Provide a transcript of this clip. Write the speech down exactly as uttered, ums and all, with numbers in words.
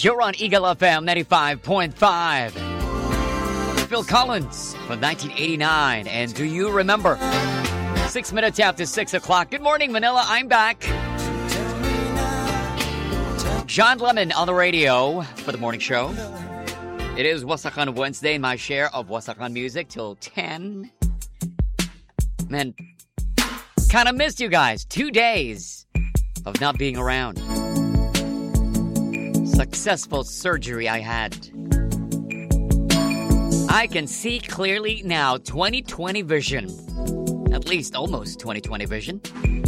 You're on Eagle F M ninety-five point five. Phil Collins from nineteen eighty-nine. And do you remember? Six minutes after six o'clock. Good morning, Manila. I'm back. John Lemon on the radio for the morning show. It is Wasakan Wednesday, my share of Wasakan music till ten. Man, kind of missed you guys. Two days of not being around. Successful surgery I had. I can see clearly now. twenty twenty vision. At least almost twenty twenty vision.